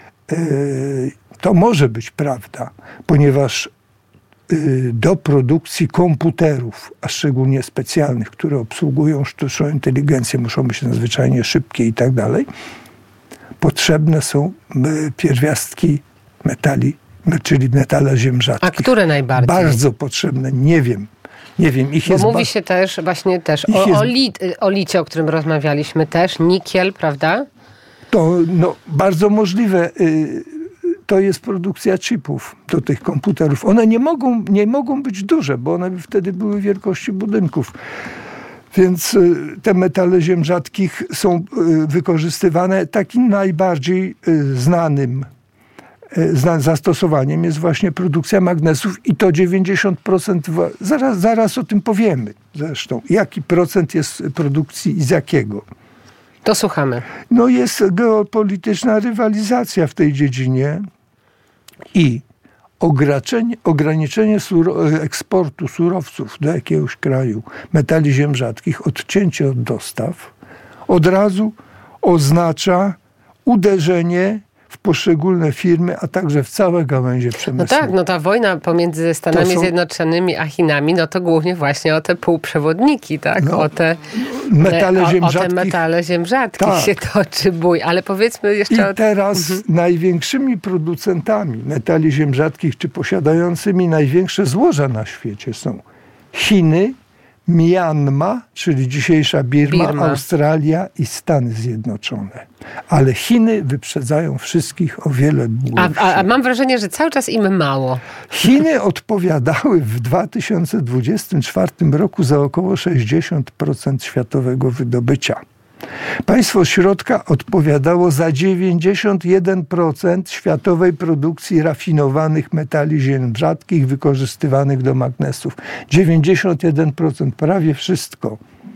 yy, to może być prawda, ponieważ yy, do produkcji komputerów, a szczególnie specjalnych, które obsługują sztuczną inteligencję, muszą być nadzwyczajnie szybkie i tak dalej, potrzebne są yy, pierwiastki metali, czyli metale ziem rzadkich. A które najbardziej? Bardzo potrzebne, nie wiem. Nie wiem, ich Bo jest... mówi ba- się też właśnie też o, jest... o, lit, o licie, o którym rozmawialiśmy też, nikiel, prawda? To no, bardzo możliwe. To jest produkcja chipów do tych komputerów. One nie mogą, nie mogą być duże, bo one by wtedy były wielkości budynków. Więc te metale ziem rzadkich są wykorzystywane. Takim najbardziej znanym zastosowaniem jest właśnie produkcja magnesów i to dziewięćdziesiąt procent, zaraz, zaraz o tym powiemy zresztą, jaki procent jest produkcji i z jakiego. To słuchamy. No jest geopolityczna rywalizacja w tej dziedzinie i ograniczenie, ograniczenie suro, eksportu surowców do jakiegoś kraju, metali ziem rzadkich, odcięcie od dostaw, od razu oznacza uderzenie w poszczególne firmy, a także w całe gałęzie przemysłu. No tak, no ta wojna pomiędzy Stanami są... Zjednoczonymi a Chinami, no to głównie właśnie o te półprzewodniki, tak? No, o te metale ziem o, o rzadkich. te metale ziem rzadkich tak. się toczy bój. Ale powiedzmy jeszcze... I o... teraz mhm. największymi producentami metali ziem rzadkich, czy posiadającymi największe złoża na świecie są Chiny, Myanma, czyli dzisiejsza Birma, Birma, Australia i Stany Zjednoczone. Ale Chiny wyprzedzają wszystkich o wiele dłużej. A, a, a mam wrażenie, że cały czas im mało. Chiny odpowiadały w dwa tysiące dwudziestym czwartym roku za około sześćdziesiąt procent światowego wydobycia. Państwo środka odpowiadało za dziewięćdziesiąt jeden procent światowej produkcji rafinowanych metali ziem rzadkich wykorzystywanych do magnesów. dziewięćdziesiąt jeden procent, prawie wszystko.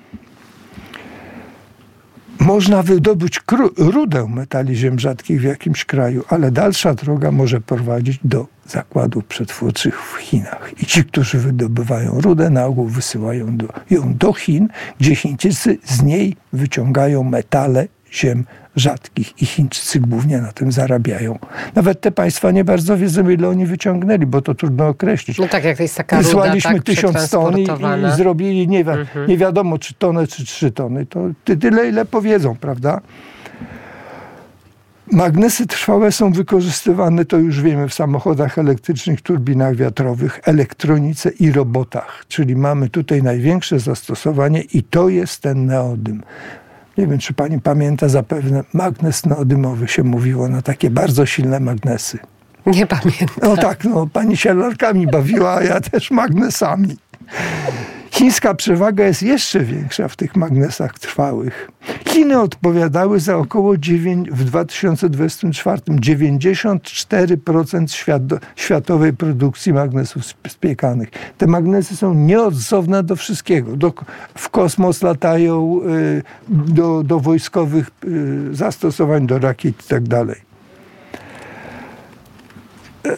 Można wydobyć rudę metali ziem rzadkich w jakimś kraju, ale dalsza droga może prowadzić do zakładów przetwórczych w Chinach. I ci, którzy wydobywają rudę, na ogół wysyłają do, ją do Chin, gdzie Chińczycy z niej wyciągają metale ziem rzadkich i Chińczycy głównie na tym zarabiają. Nawet te państwa nie bardzo wiedzą, ile oni wyciągnęli, bo to trudno określić. No tak, jak to jest taka ruda, Wysłaliśmy tak, tysiąc ton i, i zrobili nie, wi- mhm. nie wiadomo, czy tonę, czy trzy tony. To tyle, ile powiedzą, prawda? Magnesy trwałe są wykorzystywane, to już wiemy, w samochodach elektrycznych, turbinach wiatrowych, elektronice i robotach. Czyli mamy tutaj największe zastosowanie i to jest ten neodym. Nie wiem, czy pani pamięta, zapewne magnes neodymowy się mówiło na takie bardzo silne magnesy. Nie pamiętam. No tak, no pani się lalkami bawiła, a ja też magnesami. Chińska przewaga jest jeszcze większa w tych magnesach trwałych. Chiny odpowiadały za około dziewięć, w dwa tysiące dwudziestym czwartym dziewięćdziesiąt cztery procent świat, światowej produkcji magnesów spiekanych. Te magnesy są nieodzowne do wszystkiego. Do, w kosmos latają, y, do, do wojskowych y, zastosowań, do rakiet i tak dalej. Y,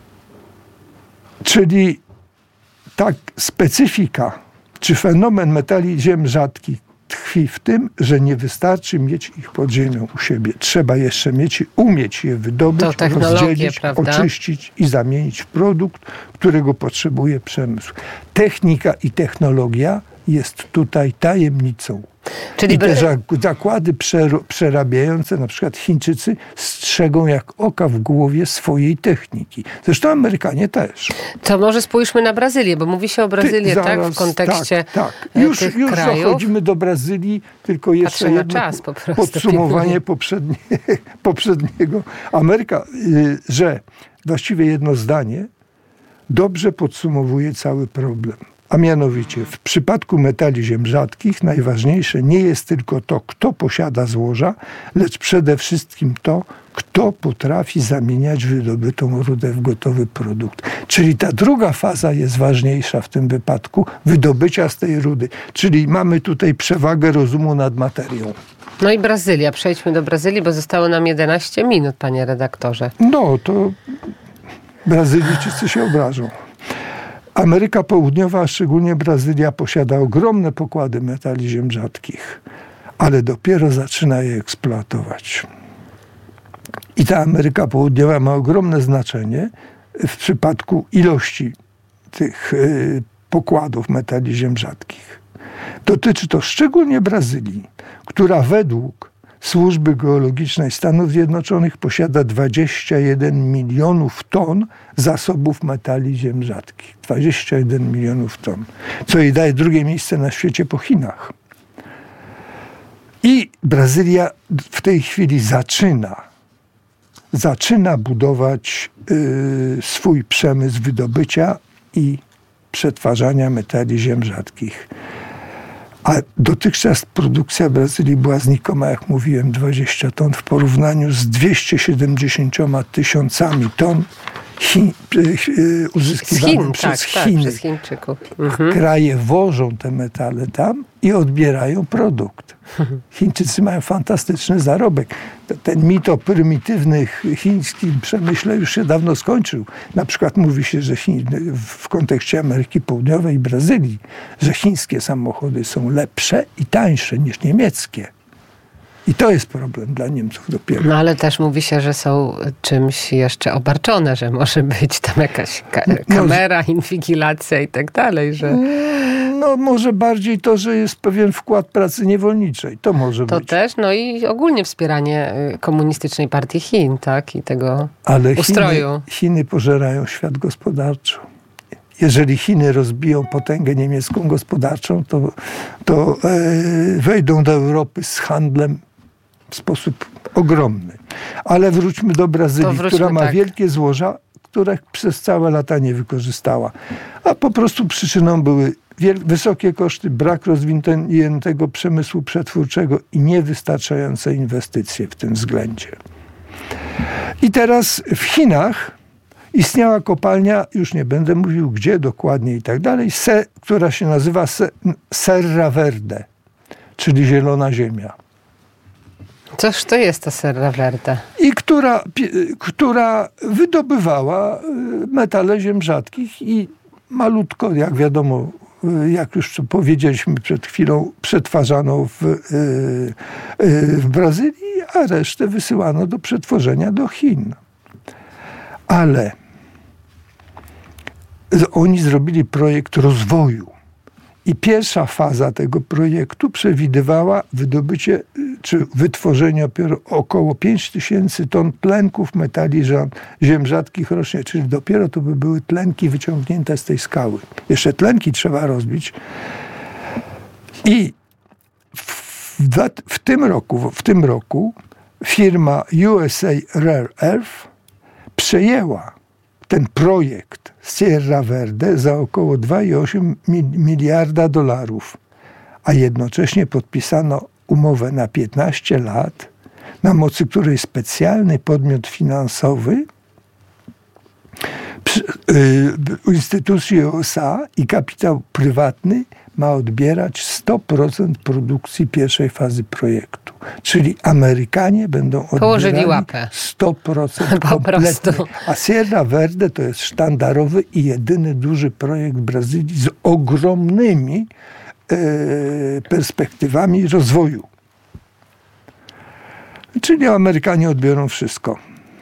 czyli tak specyfika czy fenomen metali ziem rzadkich tkwi w tym, że nie wystarczy mieć ich pod ziemią u siebie. Trzeba jeszcze mieć i umieć je wydobyć, rozdzielić, prawda? Oczyścić i zamienić w produkt, którego potrzebuje przemysł. Technika i technologia jest tutaj tajemnicą. Czyli I te zakłady przerabiające, na przykład Chińczycy, strzegą jak oka w głowie swojej techniki. Zresztą Amerykanie też. To może spójrzmy na Brazylię, bo mówi się o Brazylii, Ty, zaraz, tak? W kontekście tak, tak. Już, tych już krajów. dochodzimy do Brazylii, tylko jeszcze jedno czas, po podsumowanie poprzednie, poprzedniego. Ameryka, że właściwie jedno zdanie dobrze podsumowuje cały problem. A mianowicie w przypadku metali ziem rzadkich najważniejsze nie jest tylko to, kto posiada złoża, lecz przede wszystkim to, kto potrafi zamieniać wydobytą rudę w gotowy produkt. Czyli ta druga faza jest ważniejsza w tym wypadku, wydobycia z tej rudy. Czyli mamy tutaj przewagę rozumu nad materią. No i Brazylia. Przejdźmy do Brazylii, bo zostało nam jedenaście minut, panie redaktorze. No, to Brazylijczycy się obrażą. Ameryka Południowa, a szczególnie Brazylia, posiada ogromne pokłady metali ziem rzadkich, ale dopiero zaczyna je eksploatować. I ta Ameryka Południowa ma ogromne znaczenie w przypadku ilości tych y, pokładów metali ziem rzadkich. Dotyczy to szczególnie Brazylii, która według Służby Geologicznej Stanów Zjednoczonych posiada dwadzieścia jeden milionów ton zasobów metali ziem rzadkich. dwadzieścia jeden milionów ton. Co jej daje drugie miejsce na świecie po Chinach. I Brazylia w tej chwili zaczyna, zaczyna budować y, swój przemysł wydobycia i przetwarzania metali ziem rzadkich. A dotychczas produkcja Brazylii była znikoma, jak mówiłem, dwadzieścia ton w porównaniu z dwieście siedemdziesiąt tysiącami ton Chin, uzyskiwanych Chin, przez tak, Chiny. Tak, przez Chińczyków. Mhm. Kraje wożą te metale tam i odbierają produkt. Chińczycy mają fantastyczny zarobek. Ten mit o prymitywnych chińskim przemyśle już się dawno skończył. Na przykład mówi się, że Chin, w kontekście Ameryki Południowej i Brazylii, że chińskie samochody są lepsze i tańsze niż niemieckie. I to jest problem dla Niemców dopiero. No ale też mówi się, że są czymś jeszcze obarczone, że może być tam jakaś ka- kamera, no, inwigilacja i tak dalej, że... No może bardziej to, że jest pewien wkład pracy niewolniczej. To może to być. To też, no i ogólnie wspieranie komunistycznej partii Chin, tak? I tego ale ustroju. Chiny, Chiny pożerają świat gospodarczo. Jeżeli Chiny rozbiją potęgę niemiecką gospodarczą, to, to e, wejdą do Europy z handlem w sposób ogromny. Ale wróćmy do Brazylii, wróćmy, która ma tak. wielkie złoża, których przez całe lata nie wykorzystała. A po prostu przyczyną były wiel- wysokie koszty, brak rozwiniętego przemysłu przetwórczego i niewystarczające inwestycje w tym względzie. I teraz w Chinach istniała kopalnia, już nie będę mówił gdzie dokładnie i tak dalej, se, która się nazywa se, Serra Verde, czyli zielona ziemia. Cóż to jest ta Serra Verde? I która, która wydobywała metale ziem rzadkich i malutko, jak wiadomo, jak już powiedzieliśmy przed chwilą, przetwarzano w, w Brazylii, a resztę wysyłano do przetworzenia do Chin. Ale oni zrobili projekt rozwoju i pierwsza faza tego projektu przewidywała wydobycie czy wytworzenie około pięć tysięcy ton tlenków metali ziem rzadkich rocznie, czyli dopiero to by były tlenki wyciągnięte z tej skały. Jeszcze tlenki trzeba rozbić. I w, w tym roku, w tym roku firma U S A Rare Earth przejęła ten projekt Sierra Verde za około dwa i osiem miliarda dolarów, a jednocześnie podpisano umowę na piętnaście lat, na mocy której specjalny podmiot finansowy przy, y, instytucji U S A i kapitał prywatny ma odbierać sto procent produkcji pierwszej fazy projektu. Czyli Amerykanie będą odbierali sto procent kompletnie. A Sierra Verde to jest sztandarowy i jedyny duży projekt Brazylii z ogromnymi e, perspektywami rozwoju. Czyli Amerykanie odbiorą wszystko.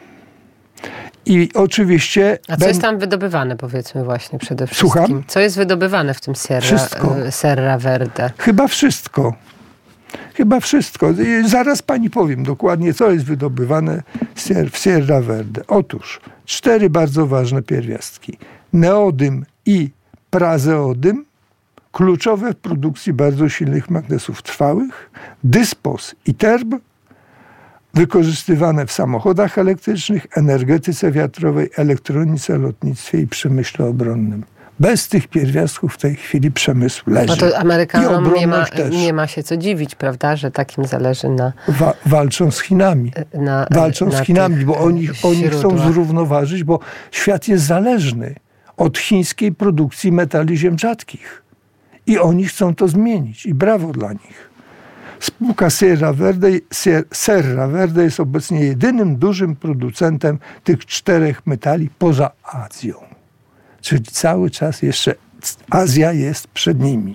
I oczywiście... A co jest tam wydobywane, powiedzmy właśnie przede wszystkim? Słucham? Co jest wydobywane w tym Sierra, Sierra Verde? Chyba wszystko. Chyba wszystko. Zaraz pani powiem dokładnie, co jest wydobywane w Sierra Verde. Otóż cztery bardzo ważne pierwiastki. Neodym i prazeodym, kluczowe w produkcji bardzo silnych magnesów trwałych, dyspos i terb, wykorzystywane w samochodach elektrycznych, energetyce wiatrowej, elektronice, lotnictwie i przemyśle obronnym. Bez tych pierwiastków w tej chwili przemysł leży. No to Amerykanom nie ma, nie ma się co dziwić, prawda, że takim zależy na... Wa- walczą z Chinami. Na, walczą na z Chinami, bo oni, oni chcą zrównoważyć, bo świat jest zależny od chińskiej produkcji metali ziem rzadkich. I oni chcą to zmienić. I brawo dla nich. Spółka Sierra Verde, Sierra Verde jest obecnie jedynym dużym producentem tych czterech metali poza Azją. Czyli cały czas jeszcze Azja jest przed nimi.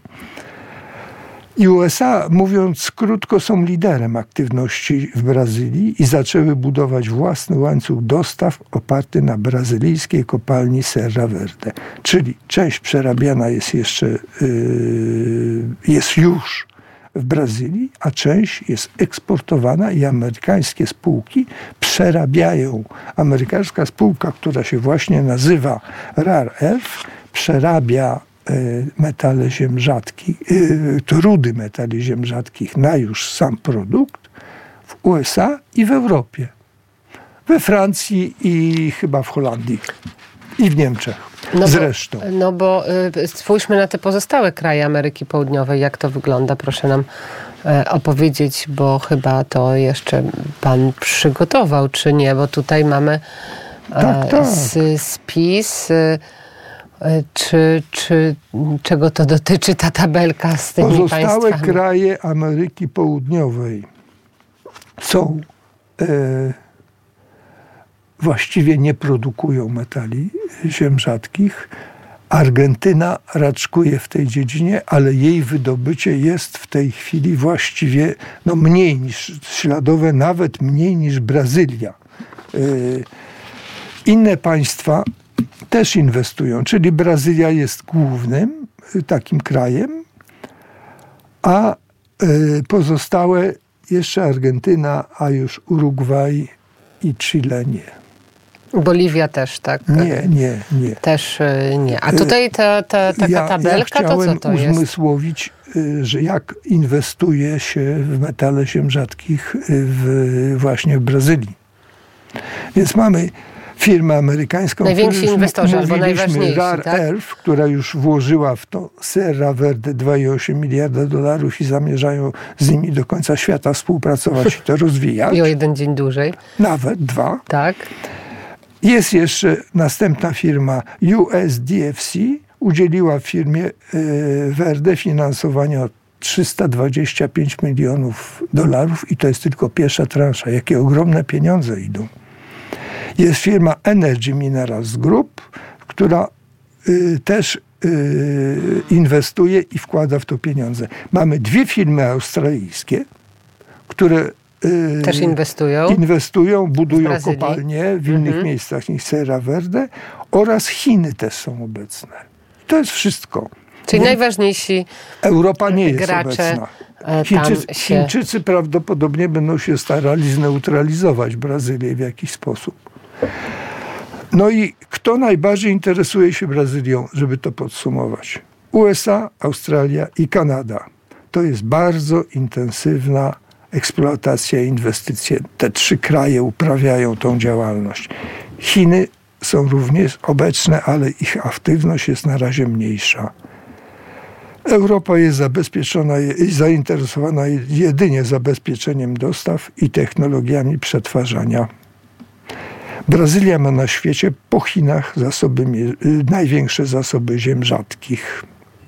I U S A, mówiąc krótko, są liderem aktywności w Brazylii i zaczęły budować własny łańcuch dostaw oparty na brazylijskiej kopalni Sierra Verde. Czyli część przerabiana jest jeszcze, yy, jest już w Brazylii, a część jest eksportowana i amerykańskie spółki przerabiają. Amerykańska spółka, która się właśnie nazywa Rare Earth, przerabia y, metale ziem rzadkich, y, trudy metali ziem rzadkich na już sam produkt w U S A i w Europie. We Francji i chyba w Holandii. I w Niemczech. No zresztą. Bo, no bo y, spójrzmy na te pozostałe kraje Ameryki Południowej. Jak to wygląda? Proszę nam y, opowiedzieć, bo chyba to jeszcze pan przygotował, czy nie? Bo tutaj mamy y, tak, tak. S, spis. Y, czy, czy czego to dotyczy ta tabelka z tymi Pozostałe państwami? Pozostałe kraje Ameryki Południowej są... Y, właściwie nie produkują metali ziem rzadkich. Argentyna raczkuje w tej dziedzinie, ale jej wydobycie jest w tej chwili właściwie no, mniej niż śladowe, nawet mniej niż Brazylia. Yy, inne państwa też inwestują, czyli Brazylia jest głównym takim krajem, a yy, pozostałe jeszcze Argentyna, a już Urugwaj i Chile nie. Boliwia też, tak? Nie, nie, nie. Też nie. A tutaj ta, ta, taka ja, tabelka, ja to co to jest? chciałem uzmysłowić, że jak inwestuje się w metale ziem rzadkich w, właśnie w Brazylii. Więc mamy firmę amerykańską, najwięksi inwestorzy, albo najważniejsi, Rare tak? Earth, która już włożyła w to Sierra Verde dwa i osiem miliarda dolarów i zamierzają z nimi do końca świata współpracować i to rozwijać. I o jeden dzień dłużej. Nawet dwa. Tak. Jest jeszcze następna firma U S D F C, udzieliła firmie Verde finansowania od trzysta dwadzieścia pięć milionów dolarów i to jest tylko pierwsza transza. Jakie ogromne pieniądze idą. Jest firma Energy Minerals Group, która y, też y, inwestuje i wkłada w to pieniądze. Mamy dwie firmy australijskie, które y, też inwestują. Inwestują, budują w kopalnie w innych mhm. miejscach niż Sierra Verde oraz Chiny też są obecne. To jest wszystko. Czyli nie? Najważniejsi Europa nie jest gracze obecna. Chińczycy, się... Chińczycy prawdopodobnie będą się starali zneutralizować Brazylię w jakiś sposób. No i kto najbardziej interesuje się Brazylią, żeby to podsumować? U S A, Australia i Kanada. To jest bardzo intensywna eksploatacja i inwestycje. Te trzy kraje uprawiają tą działalność. Chiny są również obecne, ale ich aktywność jest na razie mniejsza. Europa jest zabezpieczona i zainteresowana jedynie zabezpieczeniem dostaw i technologiami przetwarzania. Brazylia ma na świecie po Chinach zasoby, największe zasoby ziem rzadkich.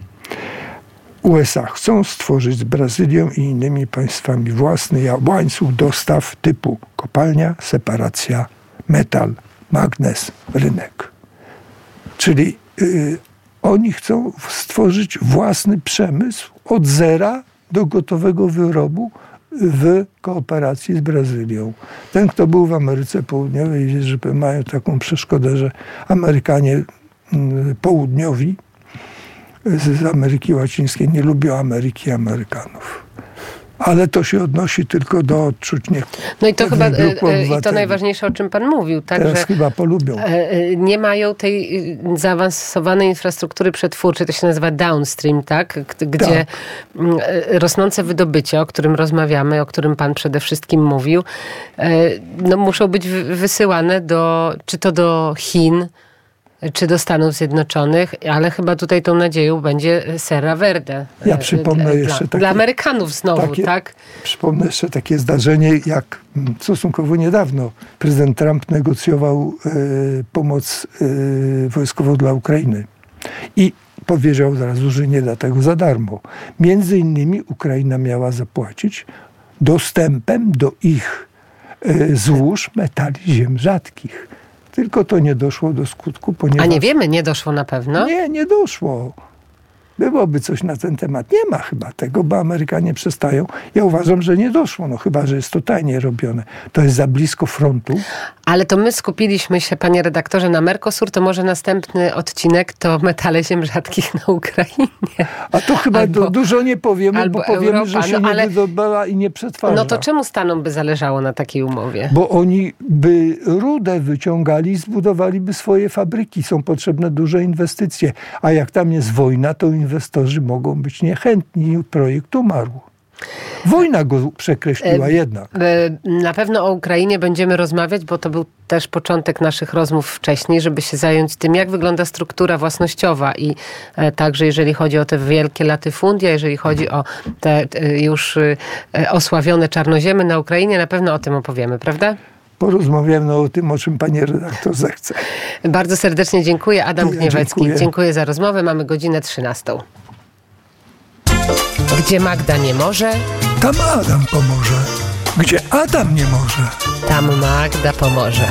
U S A chcą stworzyć z Brazylią i innymi państwami własny łańcuch dostaw typu kopalnia, separacja, metal, magnez, rynek. Czyli yy, oni chcą stworzyć własny przemysł od zera do gotowego wyrobu w kooperacji z Brazylią. Ten, kto był w Ameryce Południowej, wie, że mają taką przeszkodę, że Amerykanie południowi z Ameryki Łacińskiej nie lubią Ameryki i Amerykanów. Ale to się odnosi tylko do odczuć nie. No i to chyba i to najważniejsze, o czym pan mówił, tak? Teraz że chyba polubią. Nie mają tej zaawansowanej infrastruktury przetwórczej, to się nazywa downstream, tak? Gdzie tak. rosnące wydobycie, o którym rozmawiamy, o którym pan przede wszystkim mówił, no muszą być wysyłane do, czy to do Chin, czy do Stanów Zjednoczonych, ale chyba tutaj tą nadzieją będzie Serra Verde. Ja przypomnę dla, jeszcze... Dla, takie, dla Amerykanów znowu, takie, tak? Przypomnę jeszcze takie zdarzenie, jak stosunkowo niedawno prezydent Trump negocjował e, pomoc e, wojskową dla Ukrainy. I powiedział od razu, że nie da tego za darmo. Między innymi Ukraina miała zapłacić dostępem do ich e, złóż metali ziem rzadkich. Tylko to nie doszło do skutku, ponieważ... A nie wiemy, nie doszło na pewno? Nie, nie doszło. Byłoby coś na ten temat. Nie ma chyba tego, bo Amerykanie przestają. Ja uważam, że nie doszło, no chyba, że jest to tajnie robione. To jest za blisko frontu. Ale to my skupiliśmy się, panie redaktorze, na Mercosur, to może następny odcinek to metale ziem rzadkich na Ukrainie. A to chyba albo, du- dużo nie powiemy, bo powiemy, Europa, że się no, ale, nie wydobywa i nie przetwarza. No to czemu Stanom by zależało na takiej umowie? Bo oni by rudę wyciągali i zbudowaliby swoje fabryki. Są potrzebne duże inwestycje. A jak tam jest wojna, to inwestorzy mogą być niechętni i projekt umarł. Wojna go przekreśliła jednak. Na pewno o Ukrainie będziemy rozmawiać, bo to był też początek naszych rozmów wcześniej, żeby się zająć tym, jak wygląda struktura własnościowa i także jeżeli chodzi o te wielkie latyfundia, jeżeli chodzi o te już osławione czarnoziemy na Ukrainie, na pewno o tym opowiemy, prawda? Porozmawiamy o tym, o czym pani redaktor zechce. Bardzo serdecznie dziękuję. Adam ja Gniewecki. Dziękuję. dziękuję za rozmowę. Mamy godzinę trzynastą. Gdzie Magda nie może, tam Adam pomoże. Gdzie Adam nie może, tam Magda pomoże.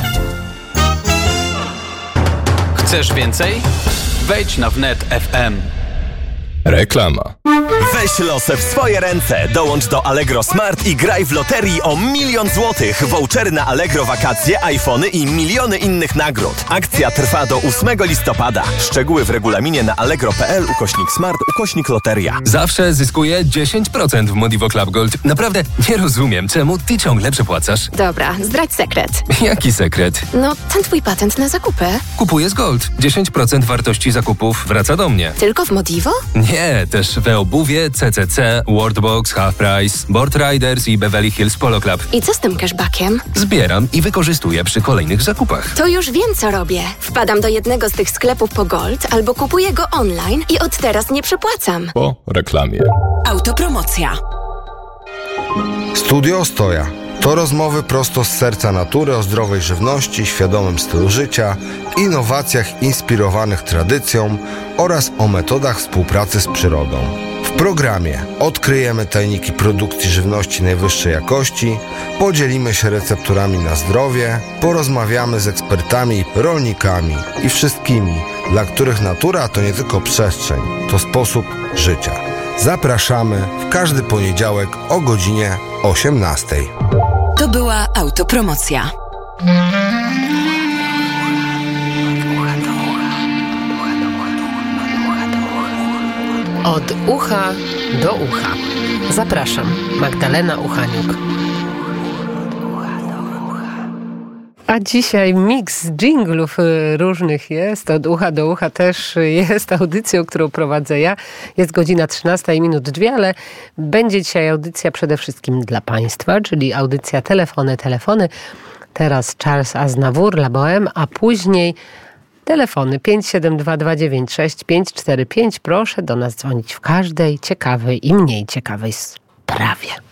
Chcesz więcej? Wejdź na wnet kropka f m. Reklama. Weź losy w swoje ręce. Dołącz do Allegro Smart i graj w loterii o milion złotych. Vouchery na Allegro wakacje, iPhony i miliony innych nagród. Akcja trwa do ósmego listopada. Szczegóły w regulaminie na allegro kropka p l ukośnik smart ukośnik loteria. Zawsze zyskuję dziesięć procent w Modivo Club Gold. Naprawdę nie rozumiem, czemu ty ciągle przepłacasz. Dobra, zdradź sekret. Jaki sekret? No, ten twój patent na zakupy. Kupuję z Gold. dziesięć procent wartości zakupów wraca do mnie. Tylko w Modivo? Nie, też w obuwie, C C C, Worldbox, Half Price, Board Riders i Beverly Hills Polo Club. I co z tym cashbackiem? Zbieram i wykorzystuję przy kolejnych zakupach. To już wiem, co robię. Wpadam do jednego z tych sklepów po Gold albo kupuję go online i od teraz nie przepłacam. Po reklamie. Autopromocja. Studio Ostoja. To rozmowy prosto z serca natury o zdrowej żywności, świadomym stylu życia, innowacjach inspirowanych tradycją oraz o metodach współpracy z przyrodą. W programie odkryjemy tajniki produkcji żywności najwyższej jakości, podzielimy się recepturami na zdrowie, porozmawiamy z ekspertami, rolnikami i wszystkimi, dla których natura to nie tylko przestrzeń, to sposób życia. Zapraszamy w każdy poniedziałek o godzinie osiemnastej. To była autopromocja. Od ucha do ucha. Zapraszam, Magdalena Uchaniuk. A dzisiaj miks dżinglów różnych jest, od ucha do ucha też jest audycją, którą prowadzę ja. Jest godzina trzynasta i minut dwie, ale będzie dzisiaj audycja przede wszystkim dla Państwa, czyli audycja Telefony, Telefony. Teraz Charles Aznavour, La Bohème, a później telefony pięć siedem dwa dwa dziewięć sześć pięć cztery pięć. Proszę do nas dzwonić w każdej ciekawej i mniej ciekawej sprawie.